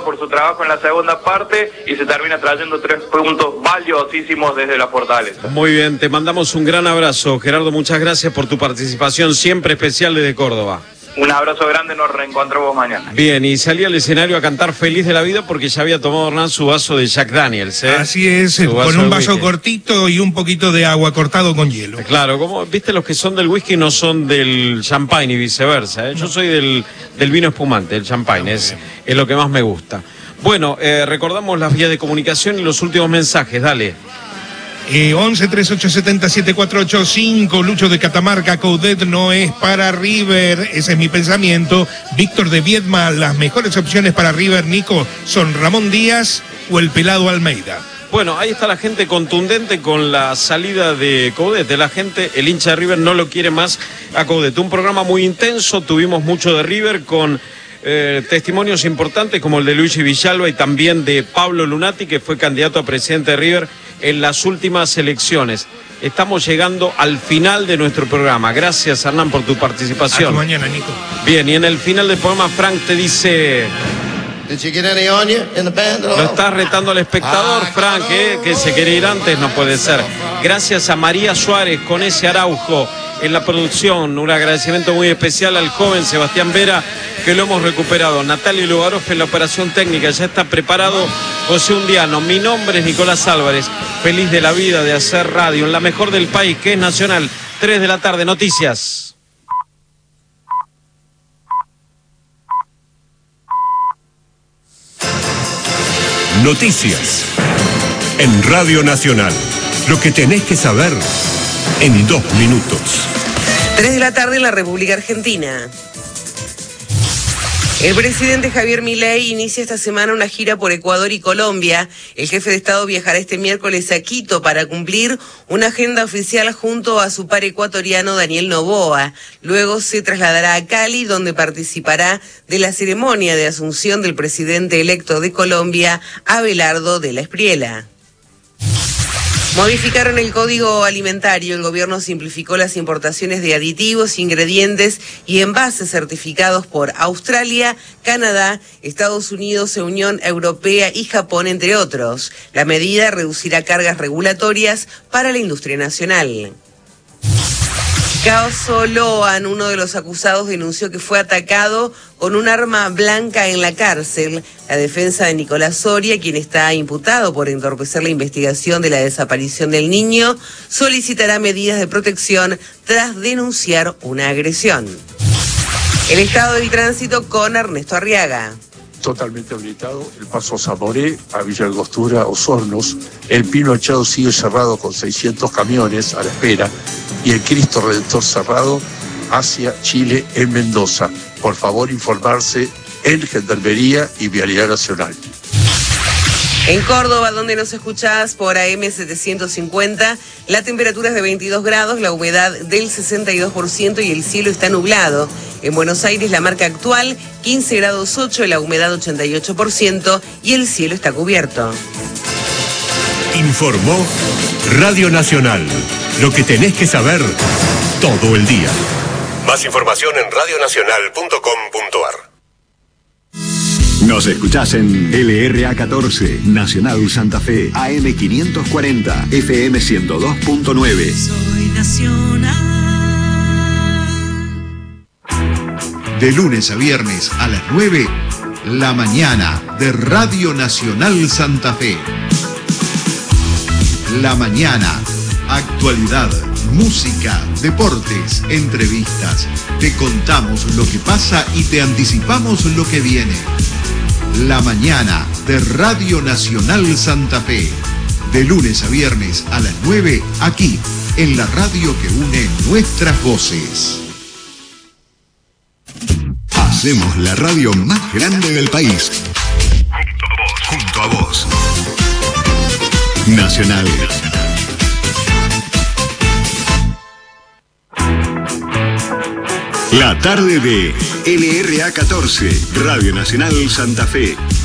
por su trabajo en la segunda parte y se termina trayendo 3 puntos valiosísimos desde la Fortaleza. Muy bien, te mandamos un gran abrazo, Gerardo, muchas gracias por tu participación siempre especial desde Córdoba. Un abrazo grande, nos reencontramos mañana. Bien, y salí al escenario a cantar feliz de la vida porque ya había tomado Hernán su vaso de Jack Daniels, ¿eh? Así es, con un vaso cortito y un poquito de agua cortado con hielo. Claro, como viste, los que son del whisky no son del champagne y viceversa, ¿eh? Yo soy del vino espumante, del champagne, es lo que más me gusta. Bueno, recordamos las vías de comunicación y los últimos mensajes, dale. 11 3870 7485, Lucho de Catamarca, Coudet no es para River, ese es mi pensamiento. Víctor de Viedma, las mejores opciones para River, Nico, son Ramón Díaz o el Pelado Almeida. Bueno, ahí está la gente contundente con la salida de Coudet. La gente, el hincha de River no lo quiere más a Coudet. Un programa muy intenso, tuvimos mucho de River con testimonios importantes como el de Luigi Villalba y también de Pablo Lunati, que fue candidato a presidente de River en las últimas elecciones. Estamos llegando al final de nuestro programa. Gracias, Hernán, por tu participación. Hasta mañana, Nico. Bien, y en el final del programa Frank te dice... Lo estás retando al espectador, Frank, que se quiere ir antes, no puede ser. Gracias a María Suárez con ese Araujo en la producción. Un agradecimiento muy especial al joven Sebastián Vera, que lo hemos recuperado. Natalia Lugaroff en la operación técnica. Ya está preparado José Undiano. Mi nombre es Nicolás Álvarez. Feliz de la vida de hacer radio en la mejor del país, que es Nacional. 3 de la tarde, noticias. Noticias en Radio Nacional. Lo que tenés que saber en 2 minutos. 3 de la tarde en la República Argentina. El presidente Javier Milei inicia esta semana una gira por Ecuador y Colombia. El jefe de Estado viajará este miércoles a Quito para cumplir una agenda oficial junto a su par ecuatoriano Daniel Noboa. Luego se trasladará a Cali, donde participará de la ceremonia de asunción del presidente electo de Colombia, Abelardo de la Espriella. Modificaron el Código Alimentario. El gobierno simplificó las importaciones de aditivos, ingredientes y envases certificados por Australia, Canadá, Estados Unidos, Unión Europea y Japón, entre otros. La medida reducirá cargas regulatorias para la industria nacional. Caoso Loan, uno de los acusados, denunció que fue atacado con un arma blanca en la cárcel. La defensa de Nicolás Soria, quien está imputado por entorpecer la investigación de la desaparición del niño, solicitará medidas de protección tras denunciar una agresión. El estado del tránsito con Ernesto Arriaga. Totalmente habilitado el paso Zamoré a Villa Angostura, Osornos. El Pino Echado sigue cerrado con 600 camiones a la espera. Y el Cristo Redentor cerrado hacia Chile en Mendoza. Por favor, informarse en Gendarmería y Vialidad Nacional. En Córdoba, donde nos escuchás por AM 750, la temperatura es de 22 grados, la humedad del 62% y el cielo está nublado. En Buenos Aires, la marca actual, 15 grados 8, la humedad 88% y el cielo está cubierto. Informó Radio Nacional. Lo que tenés que saber todo el día. Más información en radionacional.com.ar. Nos escuchás en LRA 14, Nacional Santa Fe, AM 540, FM 102.9. Soy Nacional. De lunes a viernes a las 9, La Mañana de Radio Nacional Santa Fe. La Mañana, actualidad, música, deportes, entrevistas. Te contamos lo que pasa y te anticipamos lo que viene. La Mañana de Radio Nacional Santa Fe. De lunes a viernes a las 9, aquí, en la radio que une nuestras voces. Hacemos la radio más grande del país. Junto a vos. Nacional. La tarde de LRA 14, Radio Nacional Santa Fe.